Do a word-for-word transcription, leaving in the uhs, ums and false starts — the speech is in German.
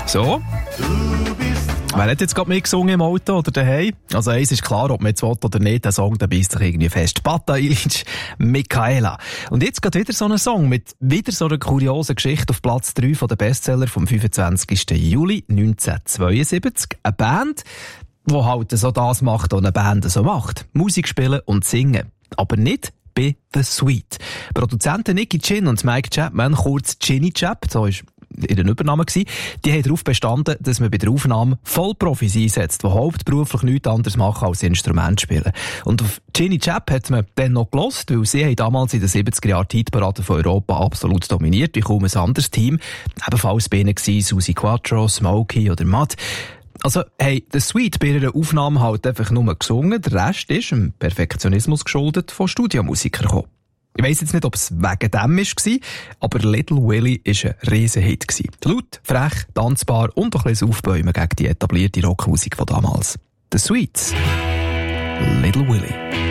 So. Wer hat jetzt gerade mitgesungen im Auto oder daheim? Also eins ist klar, ob man jetzt will oder nicht, der Song, der beißt sich irgendwie fest. Bata Illich, Michaela. Und jetzt geht wieder so ein Song mit wieder so einer kuriosen Geschichte auf Platz drei von den Bestseller vom fünfundzwanzigsten Juli neunzehnhundertzweiundsiebzig. Eine Band, die halt so das macht, was eine Band so macht. Musik spielen und singen. Aber nicht bei The Sweet. Produzenten Nicky Chin und Mike Chapman, kurz Ginny Chap, so ist ihre Übernahme gewesen, die haben darauf bestanden, dass man bei der Aufnahme Vollprofis einsetzt, die hauptberuflich nichts anderes machen als Instrument spielen. Und auf Ginny Chap hat man dann noch gelost, weil sie haben damals in den siebziger Jahren die Hitparade von Europa absolut dominiert, wie kaum ein anderes Team. Ebenfalls bei ihnen waren Susi Quattro, Smokey oder Matt. Also, hey, The Sweet bei ihrer Aufnahme halt einfach nur gesungen, der Rest ist dem Perfektionismus geschuldet von Studiomusikern gekommen. Ich weiss jetzt nicht, ob es wegen dem war, aber Little Willie war ein Riesenhit. Laut, frech, tanzbar und ein bisschen Aufbäumen gegen die etablierte Rockmusik von damals. The Sweets. Little Willie.